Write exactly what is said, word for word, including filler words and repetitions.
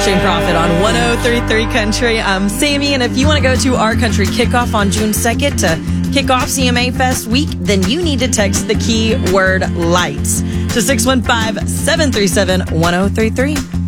Stream Profit on one oh three point three Country. I'm Sammy, and if you want to go to our country kickoff on June second to kick off C M A Fest week, then you need to text the keyword lights to six one five, seven three seven, one oh three three.